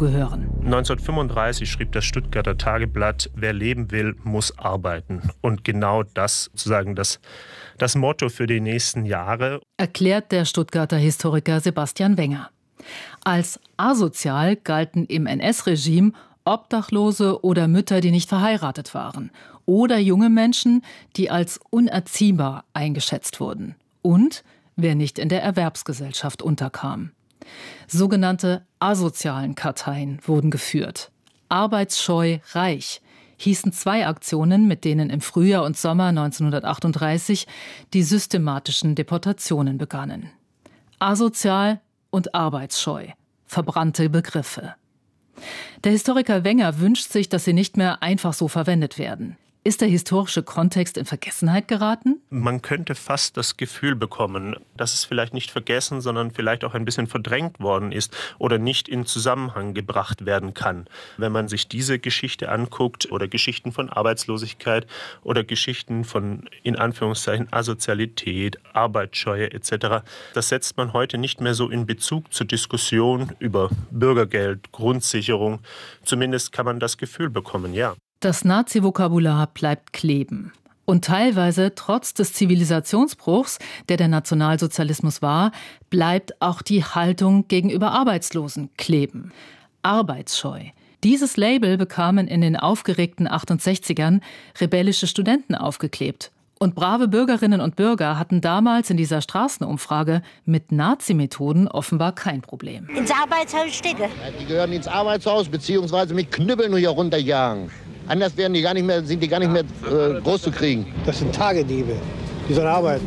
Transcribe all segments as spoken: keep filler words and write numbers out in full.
gehören. neunzehnhundertfünfunddreißig schrieb das Stuttgarter Tageblatt: Wer leben will, muss arbeiten. Und genau das sozusagen das, das Motto für die nächsten Jahre. Erklärt der Stuttgarter Historiker Sebastian Wenger. Als asozial galten im N S-Regime Obdachlose oder Mütter, die nicht verheiratet waren. Oder junge Menschen, die als unerziehbar eingeschätzt wurden. Und wer nicht in der Erwerbsgesellschaft unterkam. Sogenannte asozialen Karteien wurden geführt. Arbeitsscheu reich hießen zwei Aktionen, mit denen im Frühjahr und Sommer neunzehnhundertachtunddreißig die systematischen Deportationen begannen. Asozial und arbeitsscheu, verbrannte Begriffe. Der Historiker Wenger wünscht sich, dass sie nicht mehr einfach so verwendet werden. Ist der historische Kontext in Vergessenheit geraten? Man könnte fast das Gefühl bekommen, dass es vielleicht nicht vergessen, sondern vielleicht auch ein bisschen verdrängt worden ist oder nicht in Zusammenhang gebracht werden kann. Wenn man sich diese Geschichte anguckt oder Geschichten von Arbeitslosigkeit oder Geschichten von, in Anführungszeichen, Asozialität, Arbeitsscheue et cetera, das setzt man heute nicht mehr so in Bezug zur Diskussion über Bürgergeld, Grundsicherung. Zumindest kann man das Gefühl bekommen, ja. Das Nazi-Vokabular bleibt kleben. Und teilweise, trotz des Zivilisationsbruchs, der der Nationalsozialismus war, bleibt auch die Haltung gegenüber Arbeitslosen kleben. Arbeitsscheu. Dieses Label bekamen in den aufgeregten achtundsechzigern rebellische Studenten aufgeklebt. Und brave Bürgerinnen und Bürger hatten damals in dieser Straßenumfrage mit Nazi-Methoden offenbar kein Problem. Ins Arbeitshaus steht er. Ja, die gehören ins Arbeitshaus, beziehungsweise mit Knüppeln hier runterjagen. Anders werden die gar nicht mehr, sind die gar nicht mehr äh, groß zu kriegen. Das sind Tagediebe, die sollen arbeiten.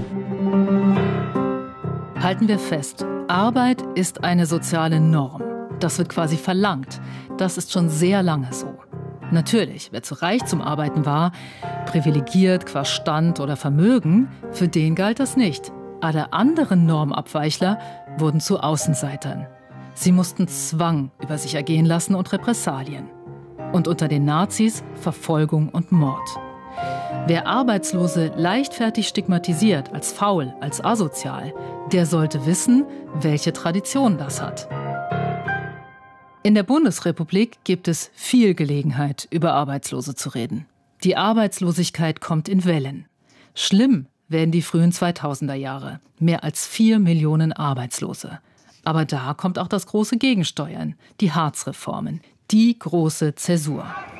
Halten wir fest, Arbeit ist eine soziale Norm. Das wird quasi verlangt. Das ist schon sehr lange so. Natürlich, wer zu reich zum Arbeiten war, privilegiert qua Stand oder Vermögen, für den galt das nicht. Alle anderen Normabweichler wurden zu Außenseitern. Sie mussten Zwang über sich ergehen lassen und Repressalien. Und unter den Nazis Verfolgung und Mord. Wer Arbeitslose leichtfertig stigmatisiert, als faul, als asozial, der sollte wissen, welche Tradition das hat. In der Bundesrepublik gibt es viel Gelegenheit, über Arbeitslose zu reden. Die Arbeitslosigkeit kommt in Wellen. Schlimm werden die frühen zweitausender Jahre. Mehr als vier Millionen Arbeitslose. Aber da kommt auch das große Gegensteuern, die Hartz-Reformen. Die große Zäsur.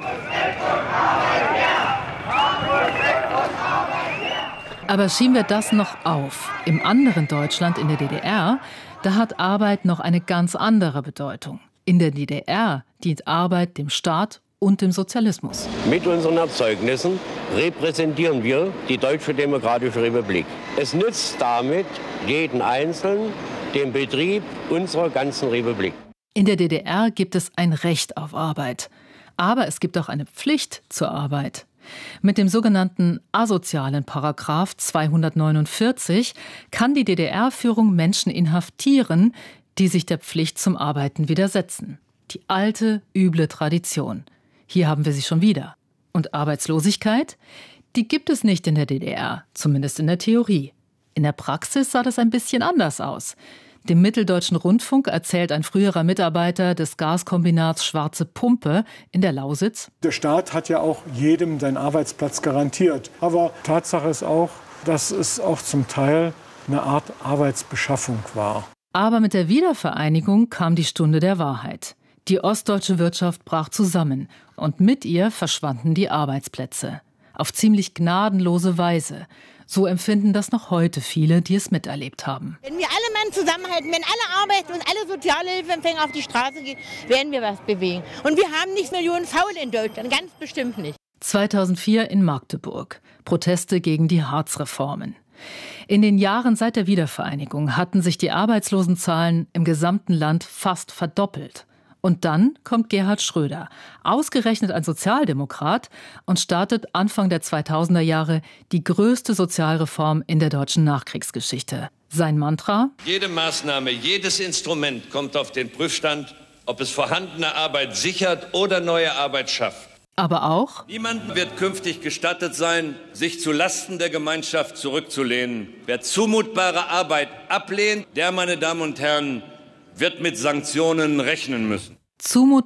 Aber schieben wir das noch auf. Im anderen Deutschland, in der D D R, da hat Arbeit noch eine ganz andere Bedeutung. In der D D R dient Arbeit dem Staat und dem Sozialismus. Mit unseren Erzeugnissen repräsentieren wir die Deutsche Demokratische Republik. Es nützt damit jeden Einzelnen, den Betrieb unserer ganzen Republik. In der D D R gibt es ein Recht auf Arbeit. Aber es gibt auch eine Pflicht zur Arbeit. Mit dem sogenannten asozialen Paragraph zweihundertneunundvierzig kann die D D R-Führung Menschen inhaftieren, die sich der Pflicht zum Arbeiten widersetzen. Die alte, üble Tradition. Hier haben wir sie schon wieder. Und Arbeitslosigkeit? Die gibt es nicht in der D D R, zumindest in der Theorie. In der Praxis sah das ein bisschen anders aus. Dem Mitteldeutschen Rundfunk erzählt ein früherer Mitarbeiter des Gaskombinats Schwarze Pumpe in der Lausitz: Der Staat hat ja auch jedem seinen Arbeitsplatz garantiert. Aber Tatsache ist auch, dass es auch zum Teil eine Art Arbeitsbeschaffung war. Aber mit der Wiedervereinigung kam die Stunde der Wahrheit. Die ostdeutsche Wirtschaft brach zusammen und mit ihr verschwanden die Arbeitsplätze. Auf ziemlich gnadenlose Weise. So empfinden das noch heute viele, die es miterlebt haben. Wenn wir alle Mann zusammenhalten, wenn alle arbeiten und alle Sozialhilfeempfänger auf die Straße gehen, werden wir was bewegen. Und wir haben nicht Millionen Faule in Deutschland, ganz bestimmt nicht. zweitausendvier in Magdeburg. Proteste gegen die Hartz-Reformen. In den Jahren seit der Wiedervereinigung hatten sich die Arbeitslosenzahlen im gesamten Land fast verdoppelt. Und dann kommt Gerhard Schröder, ausgerechnet ein Sozialdemokrat, und startet Anfang der zweitausender Jahre die größte Sozialreform in der deutschen Nachkriegsgeschichte. Sein Mantra: Jede Maßnahme, jedes Instrument kommt auf den Prüfstand, ob es vorhandene Arbeit sichert oder neue Arbeit schafft. Aber auch: Niemandem wird künftig gestattet sein, sich zu Lasten der Gemeinschaft zurückzulehnen. Wer zumutbare Arbeit ablehnt, der, meine Damen und Herren, wird mit Sanktionen rechnen müssen. Zumut